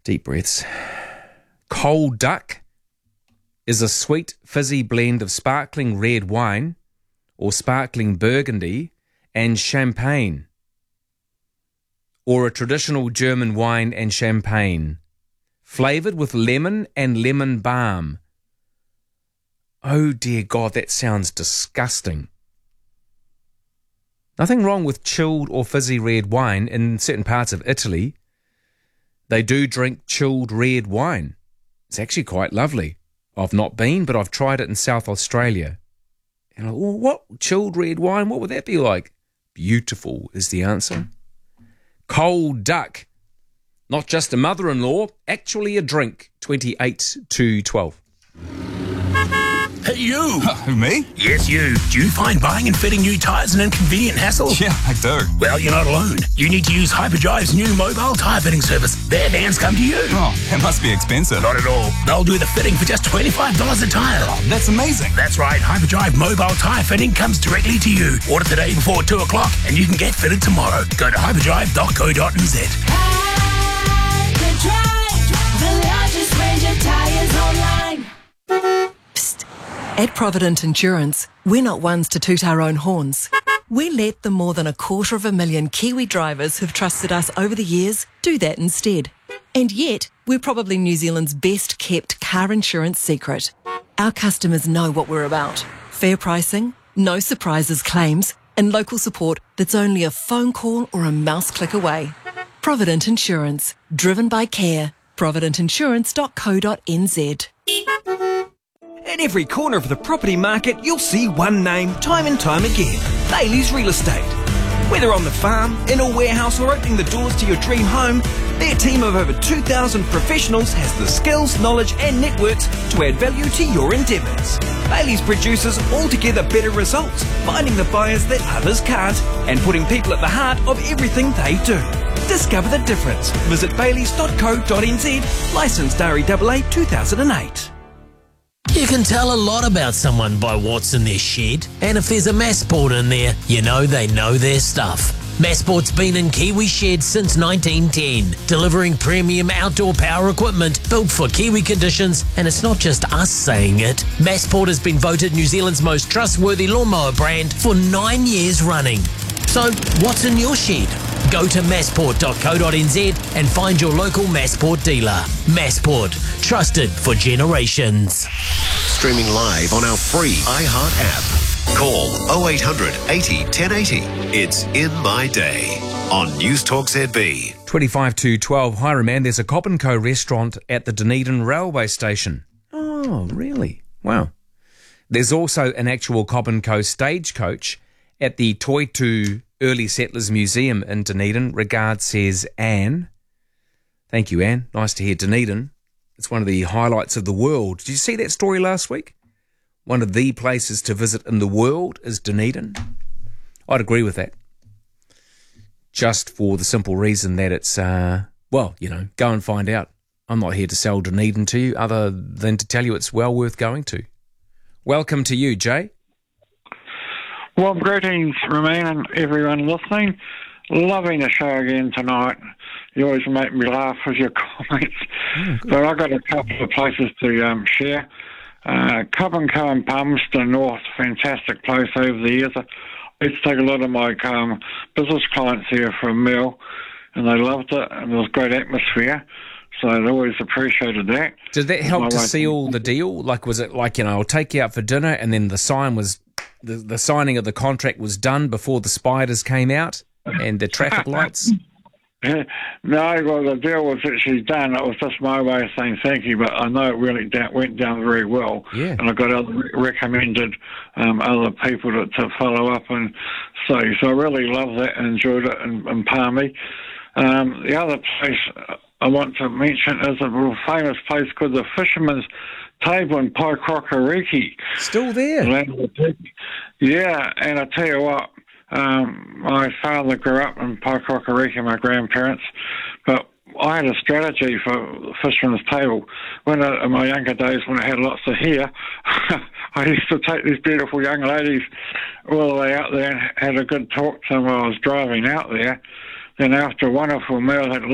Deep breaths. Cold duck is a sweet, fizzy blend of sparkling red wine or sparkling burgundy and champagne, or a traditional German wine and champagne, flavoured with lemon and lemon balm. Oh dear God, that sounds disgusting. Nothing wrong with chilled or fizzy red wine. In certain parts of Italy, they do drink chilled red wine. It's actually quite lovely. I've not been, but I've tried it in South Australia. And what? Chilled red wine? What would that be like? Beautiful is the answer. Cold duck. Not just a mother-in-law, actually a drink. 28 to 12. Hey, you! Who, me? Yes, you. Do you find buying and fitting new tyres an inconvenient hassle? Yeah, I do. Well, you're not alone. You need to use Hyperdrive's new mobile tyre fitting service. Their vans come to you. Oh, it must be expensive. Not at all. They'll do the fitting for just $25 a tyre. Oh, that's amazing. That's right. Hyperdrive mobile tyre fitting comes directly to you. Order today before 2 o'clock and you can get fitted tomorrow. Go to hyperdrive.co.nz. Hyperdrive, the largest range of tyres online. At Provident Insurance, we're not ones to toot our own horns. We let the more than 250,000 Kiwi drivers who've trusted us over the years do that instead. And yet, we're probably New Zealand's best kept car insurance secret. Our customers know what we're about. Fair pricing, no surprises claims, and local support that's only a phone call or a mouse click away. Provident Insurance, driven by care. providentinsurance.co.nz. At every corner of the property market, you'll see one name time and time again. Bailey's Real Estate. Whether on the farm, in a warehouse or opening the doors to your dream home, their team of over 2,000 professionals has the skills, knowledge and networks to add value to your endeavours. Bailey's produces altogether better results, finding the buyers that others can't and putting people at the heart of everything they do. Discover the difference. Visit baileys.co.nz, licensed REAA 2008. You can tell a lot about someone by what's in their shed, and if there's a Massport in there, you know they know their stuff. Massport's been in Kiwi sheds since 1910, delivering premium outdoor power equipment built for Kiwi conditions, and it's not just us saying it. Massport has been voted New Zealand's most trustworthy lawnmower brand for 9 years running. So, what's in your shed? Go to massport.co.nz and find your local Massport dealer. Massport, trusted for generations. Streaming live on our free iHeart app. Call 0800 80 1080. It's In My Day on News Talk ZB. 25 to 12. Hi, man. There's a Cobb & Co restaurant at the Dunedin railway station. Oh, really? Wow. There's also an actual Cobb & Co stagecoach at the Toitu Early Settlers Museum in Dunedin. Regards, says Anne. Thank you, Anne. Nice to hear Dunedin. It's one of the highlights of the world. Did you see that story last week? One of the places to visit in the world is Dunedin. I'd agree with that. Just for the simple reason that it's, go and find out. I'm not here to sell Dunedin to you other than to tell you it's well worth going to. Welcome to you, Jay. Well, greetings, Romain, and everyone listening. Loving the show again tonight. You always make me laugh with your comments. But I've got a couple of places to share. Cobb & Co in Palmerston North, fantastic place over the years. I used to take a lot of my business clients here for a meal, and they loved it, and it was a great atmosphere. So I always appreciated that. Did that help to seal the deal? Like, was it like, I'll take you out for dinner, and then the signing of the contract was done before the spiders came out and the traffic lights? No, well, the deal was actually done. It was just my way of saying thank you, but I know it really went down very well. Yeah. And I got recommended other people to follow up and say. So I really loved that and enjoyed it in Palmy. The other place I want to mention is a real famous place called the Fisherman's Table in Paekrokariki. Still there? Yeah, and I tell you what, my father grew up in Paekrokariki, my grandparents, but I had a strategy for Fisherman's Table. In my younger days, when I had lots of hair, I used to take these beautiful young ladies all the way out there and had a good talk to them while I was driving out there. Then after a wonderful meal, I had